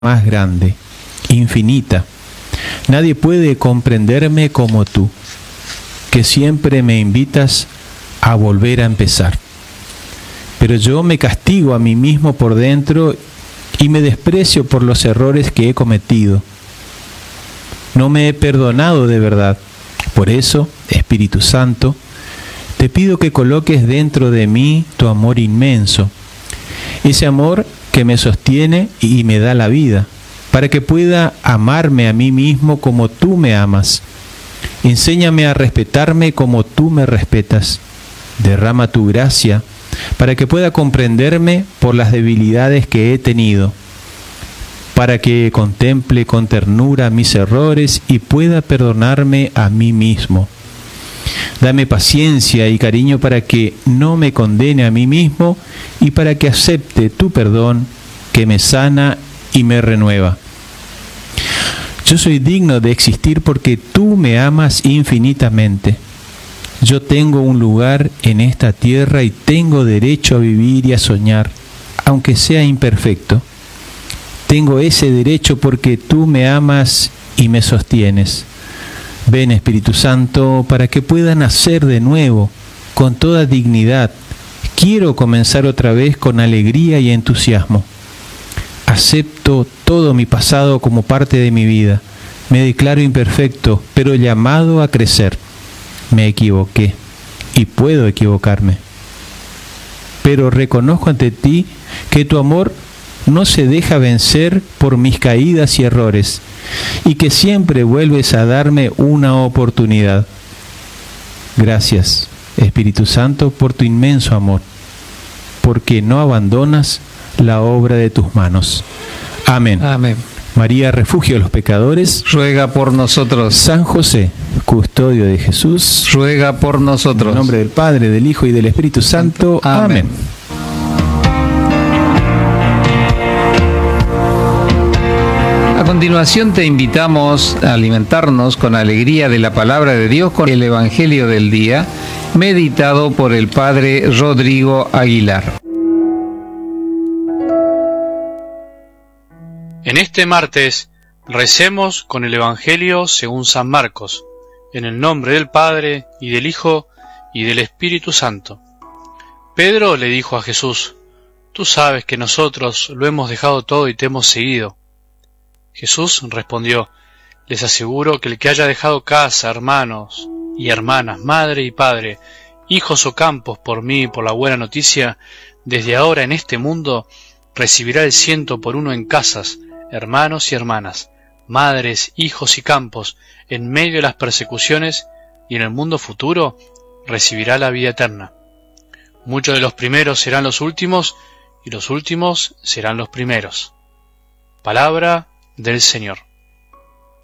más grande, infinita. Nadie puede comprenderme como tú, que siempre me invitas a volver a empezar. Pero yo me castigo a mí mismo por dentro y me desprecio por los errores que he cometido. No me he perdonado de verdad. Por eso, Espíritu Santo, te pido que coloques dentro de mí tu amor inmenso, ese amor que me sostiene y me da la vida, para que pueda amarme a mí mismo como tú me amas. Enséñame a respetarme como tú me respetas. Derrama tu gracia para que pueda comprenderme por las debilidades que he tenido, para que contemple con ternura mis errores y pueda perdonarme a mí mismo. Dame paciencia y cariño para que no me condene a mí mismo y para que acepte tu perdón que me sana y me renueva. Yo soy digno de existir porque tú me amas infinitamente. Yo tengo un lugar en esta tierra y tengo derecho a vivir y a soñar, aunque sea imperfecto. Tengo ese derecho porque tú me amas y me sostienes. Ven, Espíritu Santo, para que pueda nacer de nuevo, con toda dignidad. Quiero comenzar otra vez con alegría y entusiasmo. Acepto todo mi pasado como parte de mi vida. Me declaro imperfecto, pero llamado a crecer. Me equivoqué y puedo equivocarme. Pero reconozco ante ti que tu amor no se deja vencer por mis caídas y errores, y que siempre vuelves a darme una oportunidad. Gracias, Espíritu Santo, por tu inmenso amor, porque no abandonas la obra de tus manos. Amén. Amén. María, refugio de los pecadores, ruega por nosotros. San José, custodio de Jesús, ruega por nosotros. En nombre del Padre, del Hijo y del Espíritu Santo. Amén. A continuación te invitamos a alimentarnos con alegría de la palabra de Dios con el Evangelio del día, meditado por el Padre Rodrigo Aguilar. En este martes recemos con el Evangelio según San Marcos, en el nombre del Padre, y del Hijo, y del Espíritu Santo. Pedro le dijo a Jesús: «Tú sabes que nosotros lo hemos dejado todo y te hemos seguido». Jesús respondió: «Les aseguro que el que haya dejado casa, hermanos y hermanas, madre y padre, hijos o campos por mí y por la buena noticia, desde ahora en este mundo recibirá el 100 por 1 en casas, hermanos y hermanas, madres, hijos y campos, en medio de las persecuciones, y en el mundo futuro recibirá la vida eterna. Muchos de los primeros serán los últimos, y los últimos serán los primeros». Palabra del Señor.